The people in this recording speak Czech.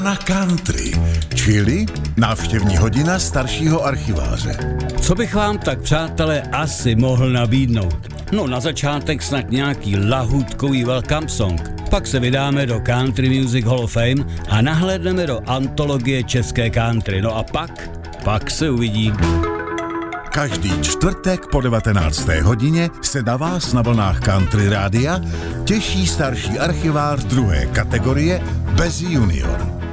na country, čili návštěvní hodina staršího archiváře. Co bych vám tak, přátelé, asi mohl nabídnout? No, na začátek snad nějaký lahůdkový welcome song. Pak se vydáme do Country Music Hall of Fame a nahlédneme do antologie české country. No a pak se uvidí. Každý čtvrtek po 19. hodině se na vás na vlnách Country Rádia těší starší archivář druhé kategorie Bez junior.